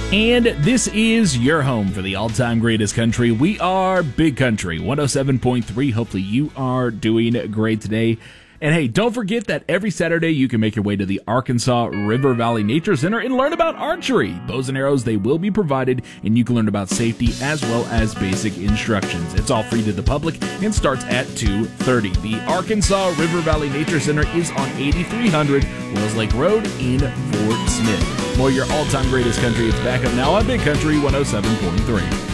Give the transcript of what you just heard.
And this is your home for the all-time greatest country. We are Big Country 107.3. Hopefully you are doing great today. And hey, don't forget that every Saturday you can make your way to the Arkansas River Valley Nature Center and learn about archery. Bows and arrows, they will be provided, and you can learn about safety as well as basic instructions. It's all free to the public and starts at 2:30. The Arkansas River Valley Nature Center is on 8300 Wells Lake Road in Fort Smith. More of your all-time greatest country. It's back up now on Big Country 107.3.